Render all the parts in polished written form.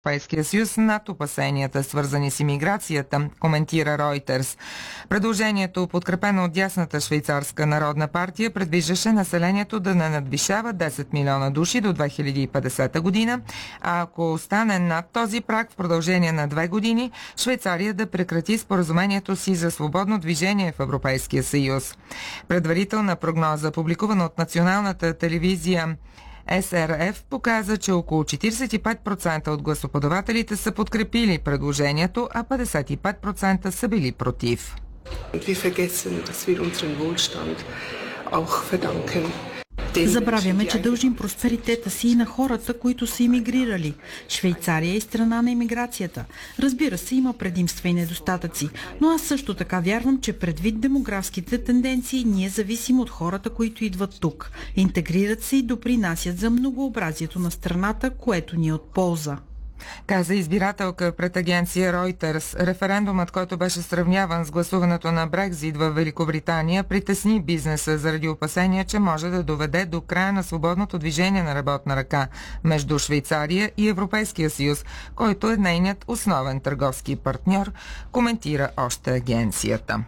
Европейския съюз над опасенията, свързани с имиграцията, коментира Reuters. Предложението, подкрепено от дясната швейцарска народна партия, предвиждаше населението да не надвишава 10 милиона души до 2050 година, а ако остане над този праг в продължение на 2 години, Швейцария да прекрати споразумението си за свободно движение в Европейския съюз. Предварителна прогноза, публикувана от националната телевизия СРФ, показа, че около 45% от гласоподавателите са подкрепили предложението, а 55% са били против. Забравяме, че дължим просперитета си и на хората, които са имигрирали. Швейцария е страна на имиграцията. Разбира се, има предимства и недостатъци, но аз също така вярвам, че предвид демографските тенденции, ние зависим от хората, които идват тук. Интегрират се и допринасят за многообразието на страната, което ни е от полза. Каза избирателка пред агенция Reuters. Референдумът, който беше сравняван с гласуването на Брекзит в Великобритания, притесни бизнеса заради опасения, че може да доведе до края на свободното движение на работна ръка между Швейцария и Европейския съюз, който е нейният основен търговски партньор, коментира още агенцията.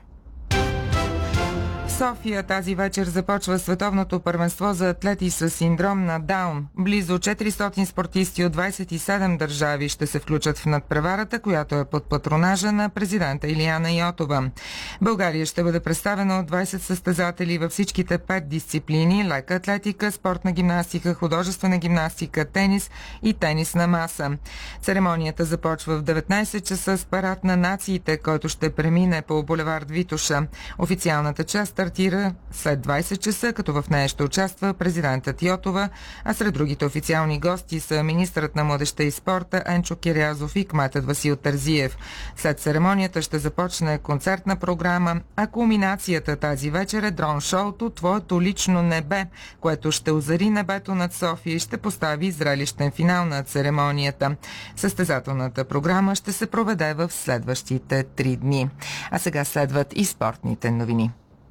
В София тази вечер започва световното първенство за атлети с синдром на Даун. Близо 400 спортисти от 27 държави ще се включат в надпреварата, която е под патронажа на президента Илияна Йотова. България ще бъде представена от 20 състезатели във всичките 5 дисциплини – лека атлетика, спортна гимнастика, художествена гимнастика, тенис и тенис на маса. Церемонията започва в 19 часа с парад на нациите, който ще премине по булевард Витоша. Официалната част стартира след 20 часа, като в нея ще участва президентът Йотова, а сред другите официални гости са министърът на младежта и спорта Енчо Кирязов и кметът Васил Терзиев. След церемонията ще започне концертна програма, а кулминацията тази вечер е дрон-шоуто «Твоето лично небе», което ще озари небето над София и ще постави зрелищен финал на церемонията. Състезателната програма ще се проведе в следващите 3 дни. А сега следват и спортните новини.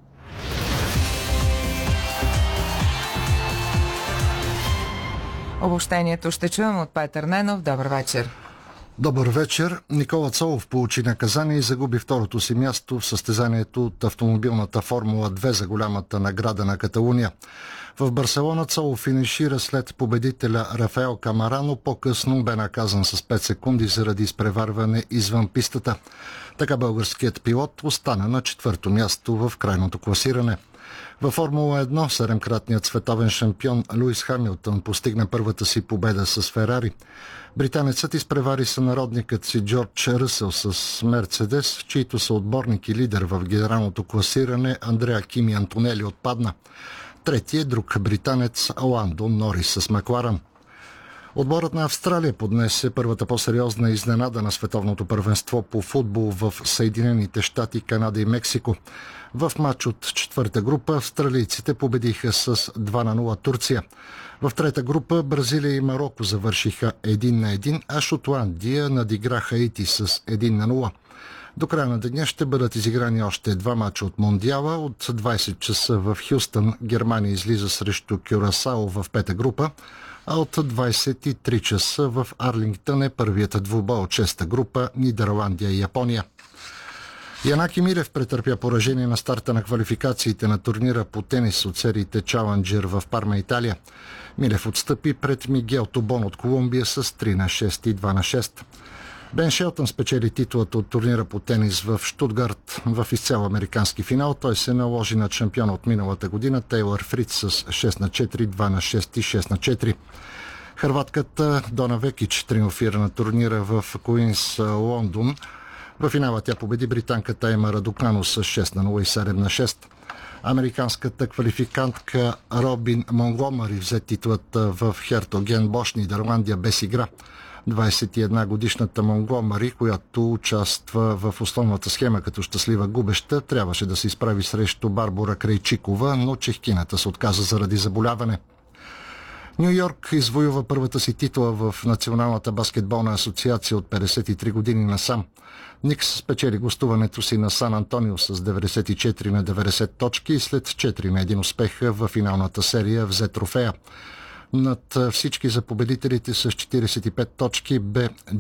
Обобщението ще чуем от Петър Ненов. Добър вечер. Добър вечер. Никола Цолов получи наказание и загуби второто си място в състезанието от автомобилната Формула 2 за голямата награда на Каталуния. В Барселона Цолов финишира след победителя Рафаел Камарано, по-късно бе наказан с 5 секунди заради изпреварване извън пистата. Така българският пилот остана на 4-то място в крайното класиране. Във Формула 1 седемкратният световен шампион Луис Хамилтън постигна първата си победа с Ферари. Британецът изпревари сънародникът си Джордж Ръсъл с Мерцедес, чийто съотборник и лидер в генералното класиране Андреа Кими Антонели отпадна. Трети е друг британец Ландо Норис с Макларен. Отборът на Австралия поднесе първата по-сериозна изненада на световното първенство по футбол в Съединените щати, Канада и Мексико. В матч от четвърта група австралийците победиха с 2-0 Турция. В трета група Бразилия и Мароко завършиха 1-1, а Шотландия надигра Хаити с 1-0. До края на деня ще бъдат изиграни още 2 мача от Мондиала. От 20 часа в Хюстън Германия излиза срещу Кюрасао в пета група, а от 23 часа в Арлингтън е първият двубой от шеста група Нидерландия и Япония. Янаки Милев претърпя поражение на старта на квалификациите на турнира по тенис от сериите Чаленджер в Парма, Италия. Милев отстъпи пред Мигел Тобон от Колумбия с 3-6 и 2-6. Бен Шелтън спечели титулата от турнира по тенис в Щутгарт в изцяло американски финал. Той се наложи на шампиона от миналата година Тейлър Фриц с 6-4, 2-6 и 6-4. Хърватката Дона Векич триумфира на турнира в Куинс, Лондон. В финала тя победи британката Ема Радукано с 6-0 и 7-6. Американската квалификантка Робин Монгомари взе титлата в Хертоген Бош, Нидерландия, без игра. 21-годишната Монгомари, която участва в основната схема като щастлива губеща, трябваше да се изправи срещу Барбара Крайчикова, но чехкината се отказа заради заболяване. Ню Йорк извоюва първата си титла в Националната баскетболна асоциация от 53 години насам. Никс спечели гостуването си на Сан Антонио с 94-90 точки и след 4-1 успеха в финалната серия взе трофея. Над всички за победителите с 45 точки бе